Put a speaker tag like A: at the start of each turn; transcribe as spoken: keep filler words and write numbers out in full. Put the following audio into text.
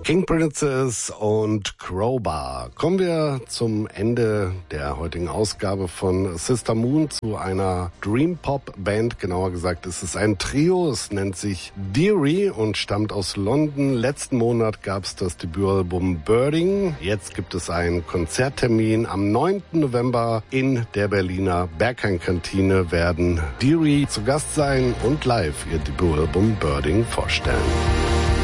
A: King Princess und Crowbar. Kommen wir zum Ende der heutigen Ausgabe von Sister Moon zu einer Dream Pop Band. Genauer gesagt ist es ein Trio. Es nennt sich Deary und stammt aus London. Letzten Monat gab es das Debütalbum Birding. Jetzt gibt es einen Konzerttermin. Am neunten November in der Berliner Berghain-Kantine werden Deary zu Gast sein und live ihr Debütalbum Birding vorstellen.